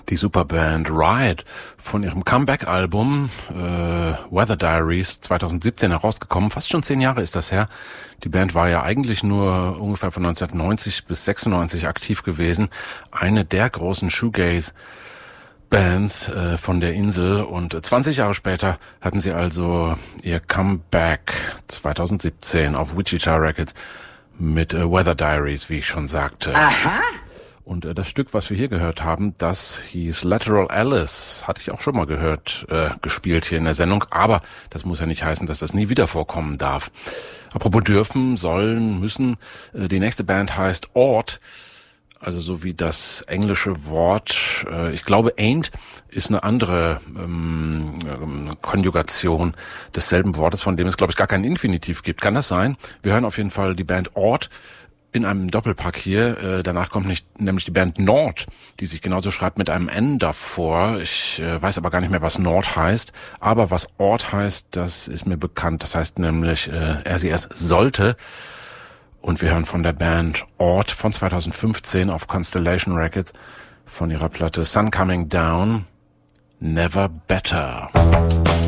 Die Superband Riot von ihrem Comeback-Album Weather Diaries 2017 herausgekommen. Fast schon 10 Jahre ist das her. Die Band war ja eigentlich nur ungefähr von 1990 bis 96 aktiv gewesen. Eine der großen Shoegaze-Bands von der Insel. Und 20 Jahre später hatten sie also ihr Comeback 2017 auf Wichita Records mit Weather Diaries, wie ich schon sagte. Aha! Und das Stück, was wir hier gehört haben, das hieß Lateral Alice. Hatte ich auch schon mal gehört, gespielt hier in der Sendung. Aber das muss ja nicht heißen, dass das nie wieder vorkommen darf. Apropos dürfen, sollen, müssen. Die nächste Band heißt Ought. Also so wie das englische Wort. Ich glaube, ain't ist eine andere Konjugation desselben Wortes, von dem es, glaube ich, gar keinen Infinitiv gibt. Kann das sein? Wir hören auf jeden Fall die Band Ought in einem Doppelpack hier. Danach kommt nämlich die Band Nord, die sich genauso schreibt mit einem N davor. Ich weiß aber gar nicht mehr, was Nord heißt. Aber was Ort heißt, das ist mir bekannt. Das heißt nämlich RCS sollte. Und wir hören von der Band Ort von 2015 auf Constellation Records von ihrer Platte Sun Coming Down, Never Better.